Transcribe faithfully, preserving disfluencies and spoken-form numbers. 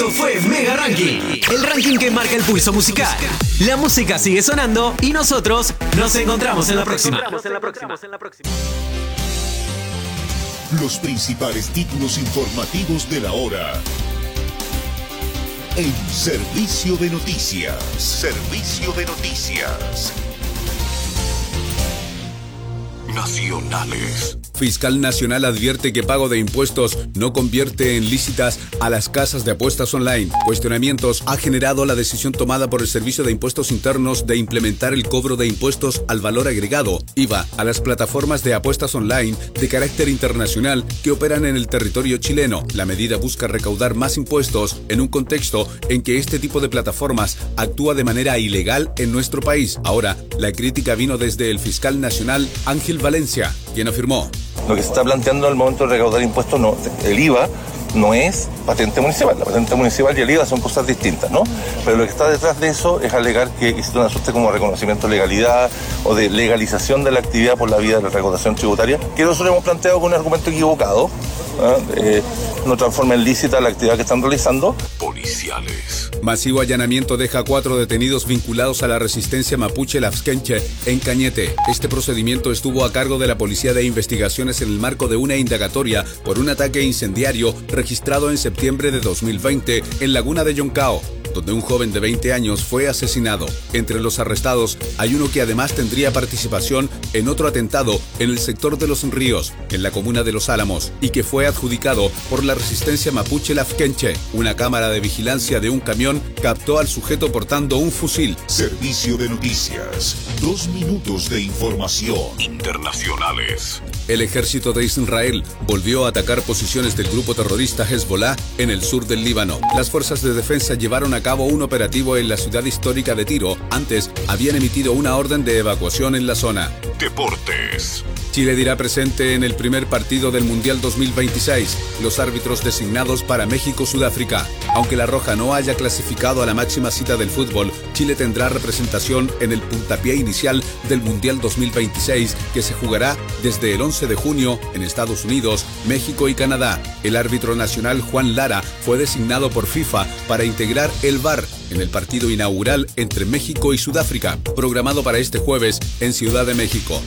Esto fue Mega Ranking, el ranking que marca el pulso musical. La música sigue sonando y nosotros nos encontramos en la próxima. Los principales títulos informativos de la hora en Servicio de Noticias. Servicio de Noticias Nacionales. Fiscal Nacional advierte que pago de impuestos no convierte en lícitas a las casas de apuestas online. Cuestionamientos ha generado la decisión tomada por el Servicio de Impuestos Internos de implementar el cobro de impuestos al valor agregado, I V A, a las plataformas de apuestas online de carácter internacional que operan en el territorio chileno. La medida busca recaudar más impuestos en un contexto en que este tipo de plataformas actúa de manera ilegal en nuestro país. Ahora, la crítica vino desde el Fiscal Nacional Ángel Valencia, quien afirmó: lo que se está planteando al momento de recaudar impuestos, no, el I V A no es patente municipal. La patente municipal y el I V A son cosas distintas, ¿no? Pero lo que está detrás de eso es alegar que existe una suerte como reconocimiento de legalidad o de legalización de la actividad por la vía de la recaudación tributaria, que nosotros hemos planteado con un argumento equivocado. ¿eh? Eh, no transforma en lícita la actividad que están realizando. Policiales. Masivo allanamiento deja a cuatro detenidos vinculados a la resistencia mapuche Lafkenche en Cañete. Este procedimiento estuvo a cargo de la Policía de Investigaciones en el marco de una indagatoria por un ataque incendiario registrado en septiembre de dos mil veinte en Laguna de Yoncao, donde un joven de veinte años fue asesinado. Entre los arrestados hay uno que además tendría participación en otro atentado en el sector de Los Ríos, en la comuna de Los Álamos, y que fue adjudicado por la resistencia mapuche Lafkenche. Una cámara de vigilancia de un camión captó al sujeto portando un fusil. Servicio de Noticias. Dos minutos de información. Internacionales. El ejército de Israel volvió a atacar posiciones del grupo terrorista Hezbollah en el sur del Líbano. Las fuerzas de defensa llevaron a cabo un operativo en la ciudad histórica de Tiro. Antes habían emitido una orden de evacuación en la zona. Deportes. Chile dirá presente en el primer partido del Mundial dos mil veintiséis. Los árbitros designados para México-Sudáfrica. Aunque la Roja no haya clasificado a la máxima cita del fútbol, Chile tendrá representación en el puntapié inicial del Mundial dos mil veintiséis, que se jugará desde el once de junio en Estados Unidos, México y Canadá. El árbitro nacional Juan Lara fue designado por FIFA para integrar el V A R en el partido inaugural entre México y Sudáfrica, programado para este jueves en Ciudad de México.